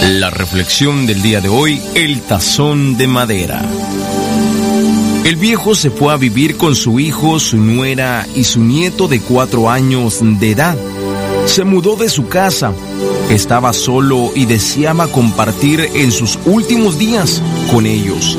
La reflexión del día de hoy, el tazón de madera. El viejo se fue a vivir con su hijo, su nuera y su nieto de 4 años de edad. Se mudó de su casa, estaba solo y deseaba compartir en sus últimos días con ellos.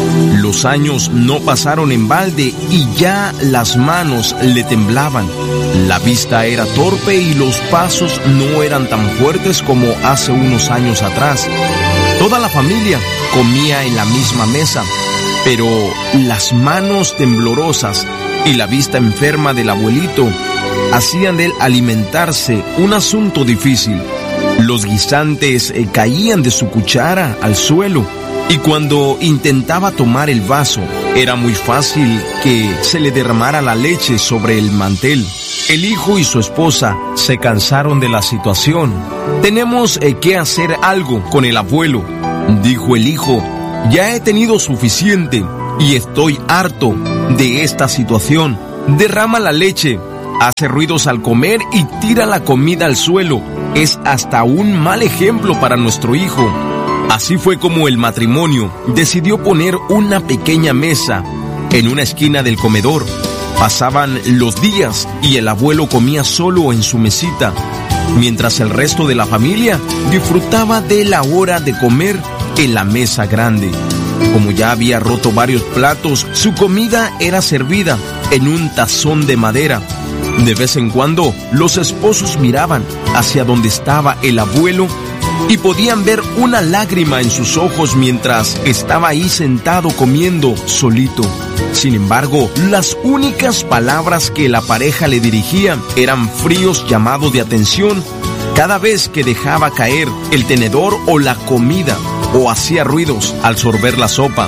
Los años no pasaron en balde y ya las manos le temblaban. La vista era torpe y los pasos no eran tan fuertes como hace unos años atrás. Toda la familia comía en la misma mesa, pero las manos temblorosas y la vista enferma del abuelito hacían de él alimentarse un asunto difícil. Los guisantes caían de su cuchara al suelo y cuando intentaba tomar el vaso era muy fácil que se le derramara la leche sobre el mantel. El hijo y su esposa se cansaron de la situación. «Tenemos que hacer algo con el abuelo», dijo el hijo. «Ya he tenido suficiente y estoy harto de esta situación. Derrama la leche, hace ruidos al comer y tira la comida al suelo. Es hasta un mal ejemplo para nuestro hijo». Así fue como el matrimonio decidió poner una pequeña mesa en una esquina del comedor. Pasaban los días y el abuelo comía solo en su mesita, mientras el resto de la familia disfrutaba de la hora de comer en la mesa grande. Como ya había roto varios platos, su comida era servida en un tazón de madera. De vez en cuando, los esposos miraban hacia donde estaba el abuelo y podían ver una lágrima en sus ojos mientras estaba ahí sentado comiendo solito. Sin embargo, las únicas palabras que la pareja le dirigía eran fríos llamados de atención cada vez que dejaba caer el tenedor o la comida o hacía ruidos al sorber la sopa.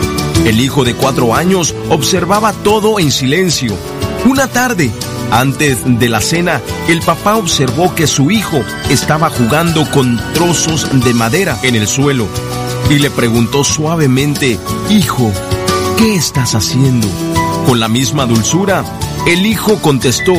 El hijo de 4 años observaba todo en silencio. Una tarde, antes de la cena, el papá observó que su hijo estaba jugando con trozos de madera en el suelo y le preguntó suavemente: «Hijo, ¿qué estás haciendo?». Con la misma dulzura, el hijo contestó: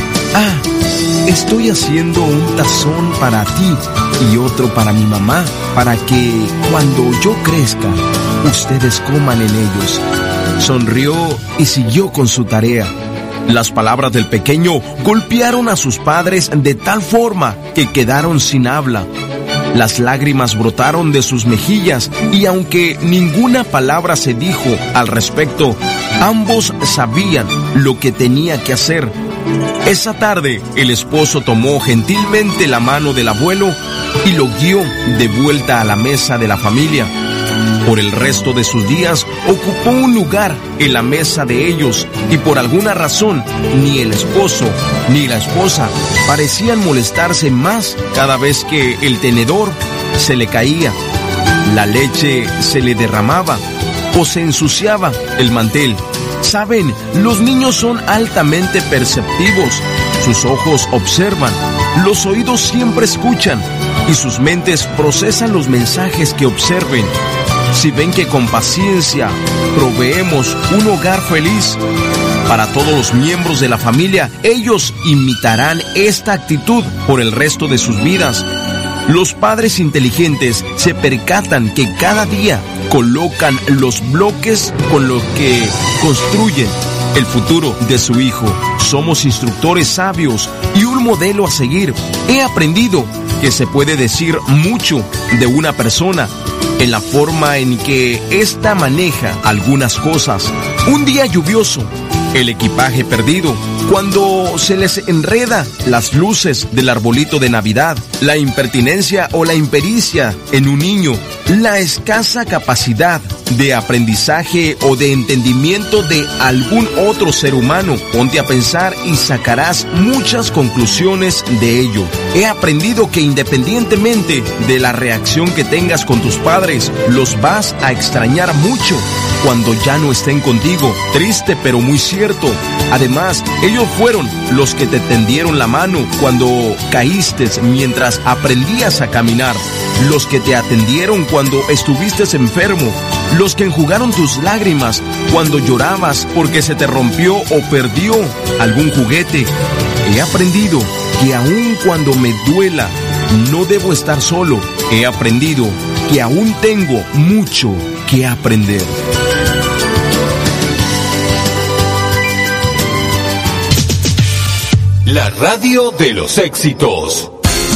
«Estoy haciendo un tazón para ti y otro para mi mamá, para que cuando yo crezca, ustedes coman en ellos». Sonrió y siguió con su tarea. Las palabras del pequeño golpearon a sus padres de tal forma que quedaron sin habla. Las lágrimas brotaron de sus mejillas y aunque ninguna palabra se dijo al respecto, ambos sabían lo que tenía que hacer. Esa tarde, el esposo tomó gentilmente la mano del abuelo y lo guió de vuelta a la mesa de la familia. Por el resto de sus días, ocupó un lugar en la mesa de ellos y por alguna razón, ni el esposo ni la esposa parecían molestarse más cada vez que el tenedor se le caía, la leche se le derramaba o se ensuciaba el mantel. Saben, los niños son altamente perceptivos. Sus ojos observan, los oídos siempre escuchan y sus mentes procesan los mensajes que observen. Si ven que con paciencia proveemos un hogar feliz para todos los miembros de la familia, ellos imitarán esta actitud por el resto de sus vidas. Los padres inteligentes se percatan que cada día colocan los bloques con los que construyen el futuro de su hijo. Somos instructores sabios y un modelo a seguir. He aprendido que se puede decir mucho de una persona en la forma en que ésta maneja algunas cosas. Un día lluvioso, el equipaje perdido, cuando se les enreda las luces del arbolito de Navidad, la impertinencia o la impericia en un niño, la escasa capacidad de aprendizaje o de entendimiento de algún otro ser humano. Ponte a pensar y sacarás muchas conclusiones de ello. He aprendido que independientemente de la reacción que tengas con tus padres, los vas a extrañar mucho cuando ya no estén contigo. Triste pero muy cierto. Además, ellos fueron los que te tendieron la mano cuando caíste mientras aprendías a caminar, los que te atendieron cuando estuviste enfermo, los que enjugaron tus lágrimas cuando llorabas porque se te rompió o perdió algún juguete. He aprendido que aun cuando me duela, no debo estar solo. He aprendido que aún tengo mucho que aprender. La radio de los éxitos.